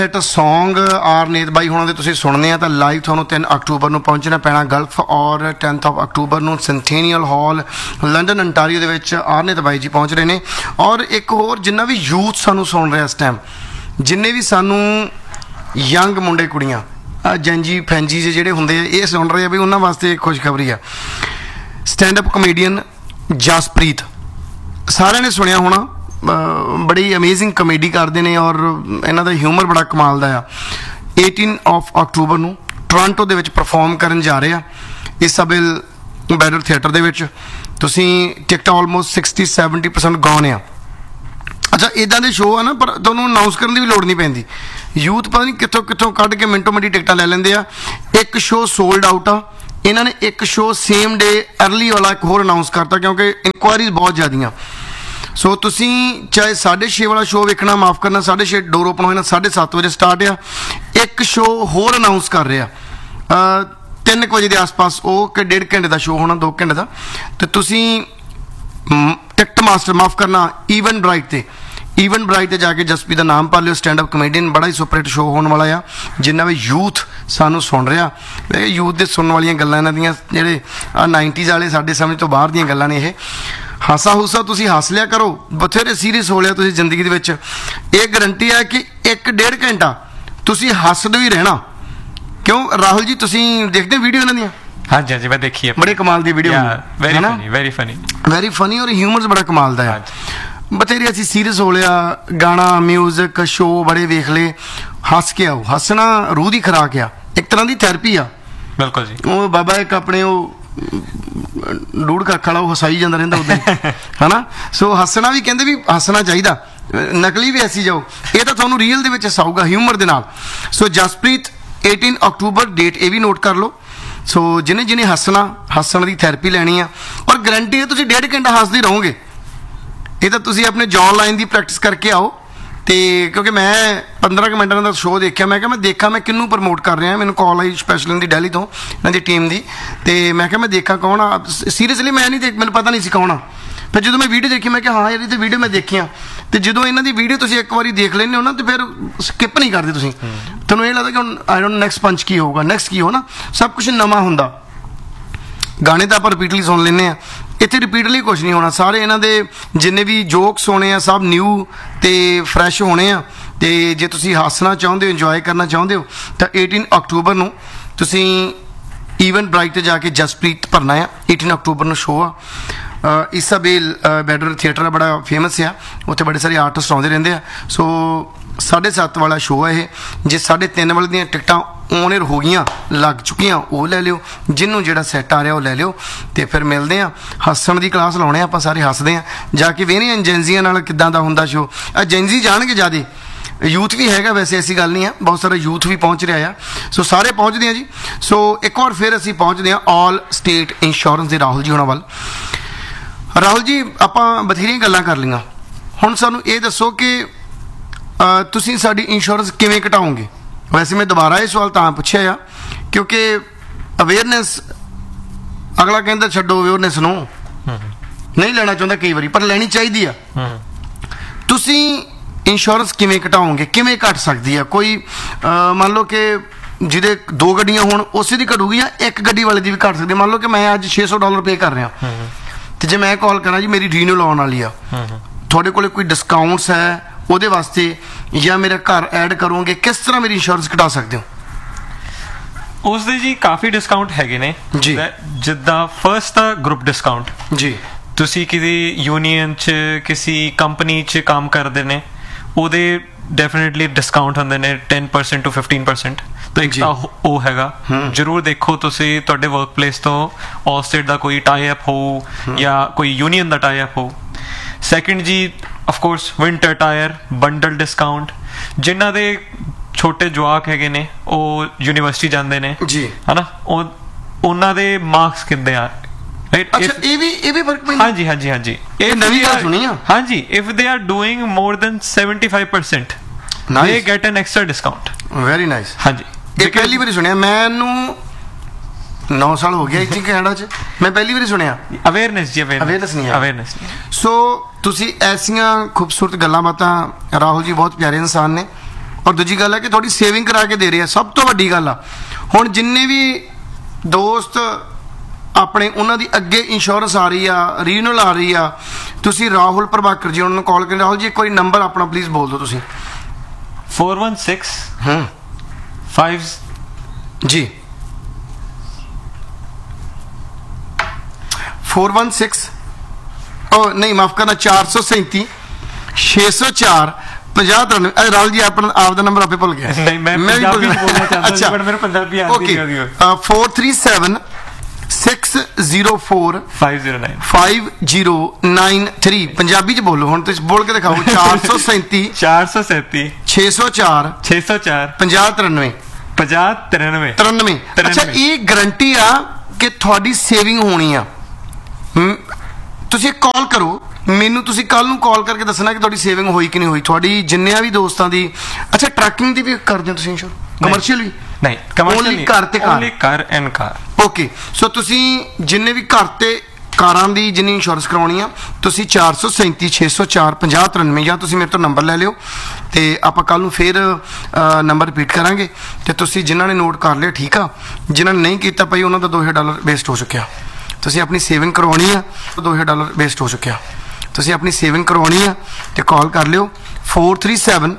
Song ਆਰਨੇਤ ਬਾਈ ਹੁਣਾਂ ਦੇ ਤੁਸੀਂ ਸੁਣਨੇ ਆ ਤਾਂ ਲਾਈਵ ਤੁਹਾਨੂੰ 3 ਅਕਤੂਬਰ ਨੂੰ ਪਹੁੰਚਣਾ ਪੈਣਾ ਗਲਫ ਔਰ 10 ਅਕਤੂਬਰ ਨੂੰ ਸੈਂਟੇਨੀਅਲ ਹਾਲ ਲੰਡਨ ਅੰਟਾਰੀਓ ਦੇ ਵਿੱਚ ਆਰਨੇਤ ਬਾਈ ਜੀ ਪਹੁੰਚ ਰਹੇ ਨੇ। ਔਰ ਇੱਕ ਹੋਰ ਜਿੰਨਾ ਵੀ ਯੂਥ ਸਾਨੂੰ ਸੁਣ ਰਿਹਾ ਇਸ ਟਾਈਮ, ਜਿੰਨੇ ਵੀ ਸਾਨੂੰ ਯੰਗ ਮੁੰਡੇ ਕੁੜੀਆਂ ਜੈਂਜੀ ਫੈਂਜੀ ਜਿਹੜੇ ਹੁੰਦੇ ਆ ਇਹ ਸੁਣ ਰਹੇ ਆ ਵੀ ਉਹਨਾਂ ਵਾਸਤੇ ਖੁਸ਼ਖਬਰੀ ਆ। ਸਟੈਂਡ ਅਪ ਕਮੇਡੀਅਨ ਜਸਪ੍ਰੀਤ ਸਾਰਿਆਂ ਨੇ ਸੁਣਿਆ ਹੋਣਾ, ਬੜੀ ਅਮੇਜ਼ਿੰਗ ਕਮੇਡੀ ਕਰਦੇ ਨੇ ਔਰ ਇਹਨਾਂ ਦਾ ਹਿਊਮਰ ਬੜਾ ਕਮਾਲ ਦਾ ਆ। 18 ਅਕਤੂਬਰ ਨੂੰ ਟੋਰਾਂਟੋ ਦੇ ਵਿੱਚ ਪਰਫਾਰਮ ਕਰਨ ਜਾ ਰਹੇ ਆ ਇਸਾਬੇਲ ਬੈਡਰ ਥੀਏਟਰ ਦੇ ਵਿੱਚ। ਤੁਸੀਂ ਟਿਕਟਾਂ ਆਲਮੋਸਟ 60-70% ਗੌਨ ਆ। ਅੱਛਾ ਇੱਦਾਂ ਦੇ ਸ਼ੋਅ ਆ ਨਾ, ਪਰ ਤੁਹਾਨੂੰ ਅਨਾਊਂਸ ਕਰਨ ਦੀ ਵੀ ਲੋੜ ਨਹੀਂ ਪੈਂਦੀ। ਯੂਥ ਪਤਾ ਨਹੀਂ ਕਿੱਥੋਂ ਕਿੱਥੋਂ ਕੱਢ ਕੇ ਮਿੰਟੋ ਮਿੰਟੀ ਟਿਕਟਾਂ ਲੈ ਲੈਂਦੇ ਆ। ਇੱਕ ਸ਼ੋਅ ਸੋਲਡ ਆਊਟ ਆ। ਇਹਨਾਂ ਨੇ ਇੱਕ ਸ਼ੋਅ ਸੇਮ ਡੇ ਅਰਲੀ ਵਾਲਾ ਇੱਕ ਹੋਰ ਅਨਾਊਂਸ ਕਰਤਾ ਕਿਉਂਕਿ ਇਨਕੁਆਇਰੀਜ਼ ਬਹੁਤ ਜ਼ਿਆਦੀਆਂ। ਸੋ ਤੁਸੀਂ ਚਾਹੇ 6:30 ਵਾਲਾ ਸ਼ੋਅ ਵੇਖਣਾ, ਮਾਫ ਕਰਨਾ 6:30 ਡੋਰ ਓਪਨ ਹੋਣਾ, 7:30 ਵਜੇ ਸਟਾਰਟ ਆ। ਇੱਕ ਸ਼ੋਅ ਹੋਰ ਅਨਾਊਂਸ ਕਰ ਰਿਹਾ 3 ਵਜੇ ਦੇ ਆਸ-ਪਾਸ, ਉਹ ਕਿ 1.5 ਘੰਟੇ ਦਾ ਸ਼ੋਅ ਹੋਣਾ, 2 ਘੰਟੇ ਦਾ। ਅਤੇ ਤੁਸੀਂ ਟਿਕਟ ਮਾਸਟਰ ਮਾਫ ਕਰਨਾ ਈਵਨ ਬ੍ਰਾਈਟ ਤੇ ਜਾ ਕੇ ਜਸਪੀ ਦਾ ਨਾਮ ਪਾ ਲਿਓ। ਸਟੈਂਡ ਅਪ ਕਮੇਡੀਅਨ ਬੜਾ ਹੀ ਸੁਪਰ ਹਿੱਟ ਸ਼ੋਅ ਹੋਣ ਵਾਲਾ ਆ। ਜਿੰਨਾ ਵੀ ਯੂਥ ਸਾਨੂੰ ਸੁਣ ਰਿਹਾ, ਯੂਥ ਦੇ ਸੁਣਨ ਵਾਲੀਆਂ ਗੱਲਾਂ ਇਹਨਾਂ ਦੀਆਂ ਜਿਹੜੇ 90s ਵਾਲੇ ਸਾਡੇ ਸਮਝ ਤੋਂ ਬਾਹਰ ਦੀਆਂ ਗੱਲਾਂ ਨੇ। ਇਹ ਹਾਸਾ ਹੂਸਾ ਤੁਸੀਂ ਹੱਸ ਲਿਆ ਕਰੋ, ਬਥੇਰੇ ਸੀਰੀਅਸ ਹੋ ਲਿਆ ਤੁਸੀਂ ਜ਼ਿੰਦਗੀ ਦੇ ਵਿੱਚ। ਇਹ ਗਰੰਟੀ ਹੈ ਕਿ 1-1.5 ਘੰਟਾ ਤੁਸੀਂ ਹੱਸਦੇ ਹੀ ਰਹਿਣਾ। ਕਿਉਂ ਰਾਹੁਲ ਜੀ, ਤੁਸੀਂ ਦੇਖਦੇ ਵੀਡੀਓ ਇਹਨਾਂ ਦੀਆਂ? ਹਾਂਜੀ ਹਾਂਜੀ, ਮੈਂ ਦੇਖੀ ਹੈ। ਬੜੇ ਕਮਾਲ ਦੀ ਵੀਡੀਓ, ਵੈਰੀ ਫਨੀ ਔਰ ਹਿਊਮਰ ਬੜਾ ਕਮਾਲ ਦਾ ਹੈ। ਬਥੇਰੇ ਅਸੀਂ ਸੀਰੀਅਸ ਹੋ ਲਿਆ, ਗਾਣਾ ਮਿਊਜ਼ਿਕ ਸ਼ੋਅ ਬੜੇ ਵੇਖ ਲਏ, ਹੱਸ ਕੇ ਆਓ। ਹੱਸਣਾ ਰੂਹ ਦੀ ਖੁਰਾਕ ਆ, ਇੱਕ ਤਰ੍ਹਾਂ ਦੀ ਥੈਰੇਪੀ ਆ। ਬਿਲਕੁਲ ਜੀ। ਉਹ ਬਾਬਾ ਇੱਕ ਆਪਣੇ ਉਹ ਡੂੜ ਕੱਖ ਵਾਲਾ ਉਹ ਹਸਾਈ ਜਾਂਦਾ ਰਹਿੰਦਾ ਉੱਦਾਂ ਹੈ ਨਾ। ਸੋ ਹੱਸਣਾ ਵੀ ਕਹਿੰਦੇ ਵੀ ਹੱਸਣਾ ਚਾਹੀਦਾ, ਨਕਲੀ ਵੀ ਹੱਸੀ ਜਾਓ। ਇਹ ਤਾਂ ਤੁਹਾਨੂੰ ਰੀਅਲ ਦੇ ਵਿੱਚ ਹਸਾਊਗਾ ਹਿਊਮਰ ਦੇ ਨਾਲ। ਸੋ ਜਸਪ੍ਰੀਤ 18 ਅਕਤੂਬਰ ਡੇਟ ਇਹ ਵੀ ਨੋਟ ਕਰ ਲਓ। ਸੋ ਜਿਹਨੇ ਹੱਸਣ ਦੀ ਥੈਰੇਪੀ ਲੈਣੀ ਆ ਔਰ ਗਰੰਟੀ ਹੈ ਤੁਸੀਂ 1.5 ਘੰਟਾ ਹੱਸਦੇ ਰਹੋਗੇ। ਇਹ ਤਾਂ ਤੁਸੀਂ ਆਪਣੇ ਜੌਨ ਲਾਈਨ ਦੀ ਪ੍ਰੈਕਟਿਸ ਕਰਕੇ ਆਓ। ਅਤੇ ਕਿਉਂਕਿ ਮੈਂ 15 ਮਿੰਟਾਂ ਦਾ ਸ਼ੋਅ ਦੇਖਿਆ, ਮੈਂ ਕਿਹਾ ਮੈਂ ਕਿਹਨੂੰ ਪ੍ਰਮੋਟ ਕਰ ਰਿਹਾ। ਮੈਨੂੰ ਕਾਲ ਆਈ ਸਪੈਸ਼ਲ ਇਹਨਾਂ ਦੀ ਦਿੱਲੀ ਤੋਂ, ਇਹਨਾਂ ਦੀ ਟੀਮ ਦੀ, ਅਤੇ ਮੈਂ ਕਿਹਾ ਮੈਂ ਦੇਖਾਂ ਕੌਣ ਆ। ਸੀਰੀਅਸਲੀ ਮੈਂ ਨਹੀਂ ਮੈਨੂੰ ਪਤਾ ਨਹੀਂ ਸੀ ਕੌਣ ਆ। ਫਿਰ ਜਦੋਂ ਮੈਂ ਵੀਡੀਓ ਦੇਖੀ ਮੈਂ ਕਿਹਾ ਹਾਂ ਯਾਰ ਇਹ ਤਾਂ ਵੀਡੀਓ ਮੈਂ ਦੇਖੀਆਂ। ਅਤੇ ਜਦੋਂ ਇਹਨਾਂ ਦੀ ਵੀਡੀਓ ਤੁਸੀਂ ਇੱਕ ਵਾਰੀ ਦੇਖ ਲੈਂਦੇ ਹੋ ਨਾ, ਅਤੇ ਫਿਰ ਸਕਿੱਪ ਨਹੀਂ ਕਰਦੇ ਤੁਸੀਂ। ਤੁਹਾਨੂੰ ਇਹ ਲੱਗਦਾ ਕਿ ਹੁਣ ਆਈ ਡੋਂਟ ਨੈਕਸਟ ਪੰਚ ਕੀ ਹੋਊਗਾ, ਨੈਕਸਟ ਕੀ ਹੋ ਨਾ, ਸਭ ਕੁਛ ਨਵਾਂ ਹੁੰਦਾ। ਗਾਣੇ ਤਾਂ ਆਪਾਂ ਰਿਪੀਟਲੀ ਸੁਣ ਲੈਂਦੇ ਹਾਂ, ਇੱਥੇ ਰਿਪੀਟਲੀ ਕੁਛ ਨਹੀਂ ਹੋਣਾ। ਸਾਰੇ ਇਹਨਾਂ ਦੇ ਜਿੰਨੇ ਵੀ ਜੋਕਸ ਹੋਣੇ ਆ ਸਭ ਨਿਊ ਅਤੇ ਫਰੈਸ਼ ਹੋਣੇ ਆ। ਅਤੇ ਜੇ ਤੁਸੀਂ ਹੱਸਣਾ ਚਾਹੁੰਦੇ ਹੋ, ਇੰਜੋਏ ਕਰਨਾ ਚਾਹੁੰਦੇ ਹੋ ਤਾਂ 18 ਅਕਤੂਬਰ ਨੂੰ ਤੁਸੀਂ ਈਵਨ ਬ੍ਰਾਈਟ 'ਤੇ ਜਾ ਕੇ ਜਸਪ੍ਰੀਤ ਭਰਨਾ ਆ। 18 ਅਕਤੂਬਰ ਨੂੰ ਸ਼ੋਅ ਆ। ਇਸਾਬੇਲ ਬੈਡਰ ਥੀਏਟਰ ਆ, ਬੜਾ ਫੇਮਸ ਆ, ਉੱਥੇ ਬੜੇ ਸਾਰੇ ਆਰਟਿਸਟ ਆਉਂਦੇ ਰਹਿੰਦੇ ਆ। ਸੋ 7:30 ਵਾਲਾ ਸ਼ੋਅ ਹੈ ਇਹ। ਜੇ 3:30 ਵਾਲੇ ਦੀਆਂ ਟਿਕਟਾਂ ਔਨ ਏਅਰ ਹੋ ਗਈਆਂ, ਲੱਗ ਚੁੱਕੀਆਂ, ਉਹ ਲੈ ਲਿਓ। ਜਿਹਨੂੰ ਜਿਹੜਾ ਸੈੱਟ ਆ ਰਿਹਾ ਉਹ ਲੈ ਲਿਓ। ਅਤੇ ਫਿਰ ਮਿਲਦੇ ਹਾਂ, ਹੱਸਣ ਦੀ ਕਲਾਸ ਲਾਉਣੇ ਆਪਾਂ, ਸਾਰੇ ਹੱਸਦੇ ਹਾਂ ਜਾ ਕੇ। ਵੇਖਦੇ ਹਾਂ ਏਜੰਸੀਆਂ ਨਾਲ ਕਿੱਦਾਂ ਦਾ ਹੁੰਦਾ ਸ਼ੋਅ। ਏਜੰਸੀ ਜਾਣਗੇ ਜ਼ਿਆਦਾ, ਯੂਥ ਵੀ ਹੈਗਾ ਵੈਸੇ, ਐਸੀ ਗੱਲ ਨਹੀਂ ਆ, ਬਹੁਤ ਸਾਰਾ ਯੂਥ ਵੀ ਪਹੁੰਚ ਰਿਹਾ ਆ। ਸੋ ਸਾਰੇ ਪਹੁੰਚਦੇ ਆ ਜੀ। ਸੋ ਇੱਕ ਵਾਰ ਫਿਰ ਅਸੀਂ ਪਹੁੰਚਦੇ ਹਾਂ ਆਲ ਸਟੇਟ ਇੰਸ਼ੋਰੈਂਸ ਦੇ ਰਾਹੁਲ ਜੀ ਹੋਣਾ ਵੱਲ। ਰਾਹੁਲ ਜੀ, ਆਪਾਂ ਬਥੇਰੀਆਂ ਗੱਲਾਂ ਕਰ ਲਈਆਂ, ਹੁਣ ਸਾਨੂੰ ਇਹ ਦੱਸੋ ਕਿ ਤੁਸੀਂ ਸਾਡੀ ਇੰਸ਼ੋਰੈਂਸ ਕਿਵੇਂ ਘਟਾਓਗੇ? ਵੈਸੇ ਮੈਂ ਦੁਬਾਰਾ ਇਹ ਸਵਾਲ ਤਾਂ ਪੁੱਛਿਆ ਆ ਕਿਉਂਕਿ ਅਵੇਅਰਨੈਸ, ਅਗਲਾ ਕਹਿੰਦਾ ਛੱਡੋ ਅਵੇਅਰਨੈਸ ਨੂੰ, ਨਹੀਂ ਲੈਣਾ ਚਾਹੁੰਦਾ ਕਈ ਵਾਰੀ, ਪਰ ਲੈਣੀ ਚਾਹੀਦੀ ਆ। ਤੁਸੀਂ ਇੰਸ਼ੋਰੈਂਸ ਕਿਵੇਂ ਘਟਾਓਗੇ, ਕਿਵੇਂ ਘਟ ਸਕਦੀ ਆ? ਕੋਈ ਮੰਨ ਲਓ ਕਿ ਜਿਹਦੇ 2 ਗੱਡੀਆਂ ਹੋਣ ਉਸੇ ਦੀ ਘਟੂਗੀ ਜਾਂ ਇੱਕ ਗੱਡੀ ਵਾਲੇ ਦੀ ਵੀ ਘਟ ਸਕਦੀ। ਮੰਨ ਲਓ ਕਿ ਮੈਂ ਅੱਜ $600 ਪੇ ਕਰ ਰਿਹਾ, ਅਤੇ ਜੇ ਮੈਂ ਕਾਲ ਕਰਾਂ ਜੀ ਮੇਰੀ ਰੀਨਿਊਲ ਆਉਣ ਵਾਲੀ ਆ, ਤੁਹਾਡੇ ਕੋਲ ਕੋਈ ਡਿਸਕਾਊਂਟਸ ਹੈ ਉਹਦੇ ਵਾਸਤੇ, ਜਾਂ ਮੇਰਾ ਘਰ ਐਡ ਕਰੋਗੇ, ਕਿਸ ਤਰ੍ਹਾਂ ਮੇਰੀ ਇੰਸ਼ੋਰੈਂਸ ਘਟਾ ਸਕਦੇ ਹੋ? ਉਸ ਦੇ ਜੀ ਕਾਫੀ ਡਿਸਕਾਊਂਟ ਹੈਗੇ ਨੇ ਜੀ। ਜਿੱਦਾਂ ਫਸਟ ਤਾਂ ਗਰੁੱਪ ਡਿਸਕਾਊਂਟ ਜੀ, ਤੁਸੀਂ ਕਿਸੇ ਯੂਨੀਅਨ 'ਚ ਕਿਸੇ ਕੰਪਨੀ 'ਚ ਕੰਮ ਕਰਦੇ ਨੇ ਉਹਦੇ ਡੈਫੀਨੇਟਲੀ ਡਿਸਕਾਊਂਟ ਹੁੰਦੇ ਨੇ 10% to 15%। ਤਾਂ ਇੱਕ ਤਾਂ ਉਹ ਹੈਗਾ, ਜ਼ਰੂਰ ਦੇਖੋ ਤੁਸੀਂ ਤੁਹਾਡੇ ਵਰਕ ਪਲੇਸ ਤੋਂ ਆਲ ਸਟੇਟ ਦਾ ਕੋਈ ਟਾਈ ਅਪ ਹੋ ਜਾਂ ਕੋਈ ਯੂਨੀਅਨ ਦਾ ਟਾਈ ਅਪ ਹੋ। ਸੈਕਿੰਡ ਜੀ of course winter tyre bundle discount. ਜਿਨ੍ਹਾਂ ਦੇ ਛੋਟੇ ਜਵਾਕ ਹੈਗੇ ਨੇ ਉਹ ਯੂਨੀਵਰਸਿਟੀ ਜਾਂਦੇ ਨੇ ਜੀ, ਹੈ ਨਾ, ਉਹਨਾਂ ਦੇ ਮਾਰਕਸ ਕਿੰਨੇ ਆ, ਰਾਈਟ? ਅੱਛਾ, ਇਹ ਵੀ ਫਰਕ ਪੈਂਦਾ? ਹਾਂਜੀ ਹਾਂਜੀ ਹਾਂਜੀ, ਇਹ ਨਵੀਂ ਗੱਲ ਸੁਣੀ ਆ। ਹਾਂਜੀ, if they are doing more than 75% they get an extra discount. Very nice. ਹਾਂਜੀ, ਇਹ ਪਹਿਲੀ ਵਾਰੀ ਸੁਣਿਆ ਮੈਨੂੰ। 9 ਸਾਲ ਹੋ ਗਿਆ ਇੱਥੇ ਕੈਨੇਡਾ 'ਚ, ਮੈਂ ਪਹਿਲੀ ਵਾਰੀ ਸੁਣਿਆ। ਅਵੇਅਰਨੈਸ ਜੀ, ਅਵੇਅਰਨੈਸ ਨਹੀਂ ਹੈ, ਅਵੇਅਰਨੈਸ। ਸੋ ਤੁਸੀਂ ਐਸੀਆਂ ਖੂਬਸੂਰਤ ਗੱਲਾਂ ਬਾਤਾਂ, ਰਾਹੁਲ ਜੀ ਬਹੁਤ ਪਿਆਰੇ ਇਨਸਾਨ ਨੇ ਔਰ ਦੂਜੀ ਗੱਲ ਹੈ ਕਿ ਤੁਹਾਡੀ ਸੇਵਿੰਗ ਕਰਾ ਕੇ ਦੇ ਰਹੇ ਆ, ਸਭ ਤੋਂ ਵੱਡੀ ਗੱਲ ਆ। ਹੁਣ ਜਿੰਨੇ ਵੀ ਦੋਸਤ ਆਪਣੇ ਉਹਨਾਂ ਦੀ ਅੱਗੇ ਇੰਸ਼ੋਰੈਂਸ ਆ ਰਹੀ ਆ, ਰੀਨਲ ਆ ਰਹੀ ਆ, ਤੁਸੀਂ ਰਾਹੁਲ ਪ੍ਰਭਾਕਰ ਜੀ ਉਹਨਾਂ ਨੂੰ ਕਾਲ ਕਰੀ। ਰਾਹੁਲ ਜੀ ਇੱਕ ਵਾਰੀ ਨੰਬਰ ਆਪਣਾ ਪਲੀਜ਼ ਬੋਲ ਦਿਓ ਤੁਸੀਂ। 416 5 ਜੀ 416 नहीं माफ करना 437 604 5093। राहुल जी अपना आपका नंबर आपे भूल गया। नहीं मैं पंजाबी बोलना चाहता हूं पर मेरे पंजाबी आती नहीं है। 437 604 5093 पंजाबी च बोलो हुण तुसीं बोल के दिखाओ। 437 604 5093। अच्छा ये गारंटी आ कि तुहाडी सेविंग होनी आ। ਤੁਸੀਂ ਕਾਲ ਕਰੋ ਮੈਨੂੰ, ਤੁਸੀਂ ਕੱਲ ਨੂੰ ਕਾਲ ਕਰਕੇ ਦੱਸਣਾ ਕਿ ਤੁਹਾਡੀ ਸੇਵਿੰਗ ਹੋਈ ਕਿ ਨਹੀਂ ਹੋਈ, ਤੁਹਾਡੀ ਜਿੰਨਿਆਂ ਵੀ ਦੋਸਤਾਂ ਦੀ। ਅੱਛਾ ਟਰੱਕਿੰਗ ਦੀ ਵੀ ਕਰਦੇ ਹੋ ਤੁਸੀਂ ਇੰਸ਼ੋਰ? ਕਮਰਸ਼ੀਅਲ ਵੀ ਨਹੀਂ, ਕਮਰਸ਼ੀਅਲ ਨਹੀਂ, ਘਰ ਤੇ ਕਾਰ, only car and car. Okay so ਤੁਸੀਂ ਜਿੰਨੇ ਵੀ ਘਰ ਤੇ ਕਾਰਾਂ ਦੀ ਜਿੰਨੀ ਇੰਸ਼ੋਰੈਂਸ ਕਰਾਉਣੀ ਆ ਤੁਸੀਂ 437 604 5093 ਜਾਂ ਤੁਸੀਂ ਮੇਰੇ ਤੋਂ ਨੰਬਰ ਲੈ ਲਿਓ ਤੇ ਆਪਾਂ ਕੱਲ ਨੂੰ ਫੇਰ ਨੰਬਰ ਰਿਪੀਟ ਕਰਾਂਗੇ ਤੇ ਤੁਸੀਂ ਜਿਨ੍ਹਾਂ ਨੇ ਨੋਟ ਕਰ ਲਿਆ ਠੀਕ ਆ, ਜਿਨ੍ਹਾਂ ਨੇ ਨਹੀਂ ਕੀਤਾ ਭਾਈ ਉਹਨਾਂ ਦਾ $2000 ਵੇਸਟ ਹੋ ਚੁੱਕਿਆ। ਤੁਸੀਂ ਆਪਣੀ ਸੇਵਿੰਗ ਕਰਵਾਉਣੀ ਆ, $2000 ਵੇਸਟ ਹੋ ਚੁੱਕਿਆ। ਤੁਸੀਂ ਆਪਣੀ ਸੇਵਿੰਗ ਕਰਵਾਉਣੀ ਆ ਤੇ ਕਾਲ ਕਰ ਲਿਓ 437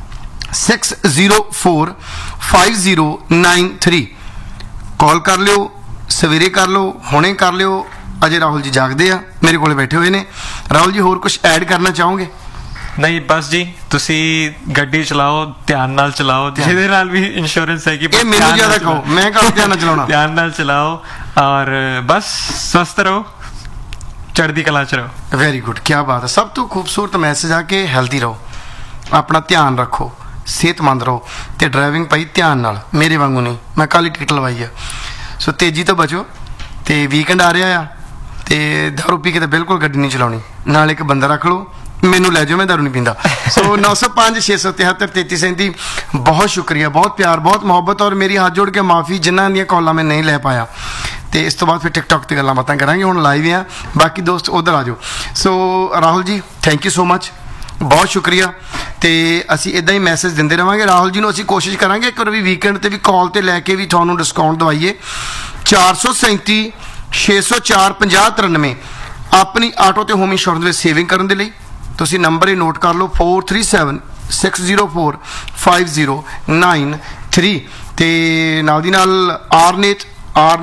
604 5093। ਕਾਲ ਕਰ ਲਿਓ, ਸਵੇਰੇ ਕਰ ਲਓ, ਹੁਣੇ ਕਰ ਲਿਓ। ਅਜੇ ਰਾਹੁਲ ਜੀ ਜਾਗਦੇ ਆ, ਮੇਰੇ ਕੋਲੇ ਬੈਠੇ ਹੋਏ ਨੇ। ਰਾਹੁਲ ਜੀ ਹੋਰ ਕੁਝ ਐਡ ਕਰਨਾ ਚਾਹੋਗੇ? ਨਹੀਂ ਬਸ ਜੀ, ਤੁਸੀਂ ਗੱਡੀ ਚਲਾਓ ਧਿਆਨ ਨਾਲ ਚਲਾਓ, ਜਿਹਦੇ ਨਾਲ ਵੀ ਇੰਸ਼ੋਰੈਂਸ ਹੈ ਕਿ ਇਹ ਮੈਨੂੰ ਜ਼ਿਆਦਾ ਕਹੋ, ਮੈਂ ਕਾਹਨੂੰ ਧਿਆਨ ਨਾਲ ਚਲਾਉਣਾ। ਧਿਆਨ ਨਾਲ ਚਲਾਓ ਔਰ ਬਸ ਸਵਸਥ ਰਹੋ, ਚੜ੍ਹਦੀ ਕਲਾ ਚ ਰਹੋ। ਵੈਰੀ ਗੁੱਡ, ਕੀ ਬਾਤ ਹੈ। ਸਭ ਤੋਂ ਖੂਬਸੂਰਤ ਮੈਸੇਜ ਆ ਕਿ ਹੈਲਦੀ ਰਹੋ, ਆਪਣਾ ਧਿਆਨ ਰੱਖੋ, ਸਿਹਤਮੰਦ ਰਹੋ ਤੇ ਡਰਾਈਵਿੰਗ ਭਾਈ ਧਿਆਨ ਨਾਲ, ਮੇਰੇ ਵਾਂਗੂ ਨਹੀਂ। ਮੈਂ ਕੱਲ ਹੀ ਟਿਕਟ ਲਵਾਈ ਆ। ਸੋ ਤੇਜ਼ੀ ਤੋਂ ਬਚੋ ਤੇ ਵੀਕਐਂਡ ਆ ਰਿਹਾ ਆ ਤੇ ਦਾਰੂ ਪੀ ਕੇ ਤਾਂ ਬਿਲਕੁਲ ਗੱਡੀ ਨਹੀਂ ਚਲਾਉਣੀ। ਨਾਲ ਇੱਕ ਬੰਦਾ ਰੱਖ ਲਓ, ਮੈਨੂੰ ਲੈ ਜਾਓ, ਮੈਂ ਦਾਰੂ ਨਹੀਂ ਪੀਂਦਾ। ਸੋ 905 673 3337 ਬਹੁਤ ਸ਼ੁਕਰੀਆ, ਬਹੁਤ ਪਿਆਰ, ਬਹੁਤ ਮੁਹੱਬਤ ਔਰ ਮੇਰੀ ਹੱਥ ਜੋੜ ਕੇ ਮਾਫੀ ਜਿਨ੍ਹਾਂ ਦੀਆਂ ਕਾਲਾਂ ਮੈਂ ਨਹੀਂ ਲੈ ਪਾਇਆ। ਤੇ ਇਸ ਤੋਂ ਬਾਅਦ ਫਿਰ ਟਿਕਟੌਕ ਤੇ ਗੱਲਾਂ ਬਾਤਾਂ ਕਰਾਂਗੇ। ਹੁਣ ਲਾਈਵ ਆ, ਬਾਕੀ ਦੋਸਤ ਉਧਰ ਆ ਜਾਓ। ਸੋ Rahul ji thank you so much, ਬਹੁਤ ਸ਼ੁਕਰੀਆ। ਤੇ ਅਸੀਂ ਇਦਾਂ ਹੀ ਮੈਸੇਜ ਦਿੰਦੇ ਰਹਾਂਗੇ। ਰਾਹੁਲ ਜੀ ਨੂੰ ਅਸੀਂ ਕੋਸ਼ਿਸ਼ ਕਰਾਂਗੇ ਇੱਕ ਵਾਰ ਵੀ ਵੀਕਐਂਡ ਤੇ ਵੀ ਕਾਲ ਤੇ ਲੈ ਕੇ ਵੀ ਤੁਹਾਨੂੰ ਡਿਸਕਾਊਂਟ ਦਵਾਈਏ। 437 604 5093 ਆਪਣੀ ਆਟੋ ਤੇ ਹੋਮ ਇੰਸ਼ੋਰੈਂਸ ਵਿੱਚ ਸੇਵਿੰਗ ਕਰਨ ਦੇ ਲਈ ਤੁਸੀਂ ਨੰਬਰ ਹੀ ਨੋਟ ਕਰ ਲਓ 437 604 5093 ਤੇ ਨਾਲ ਦੀ ਨਾਲ ਆਰਨੇਟ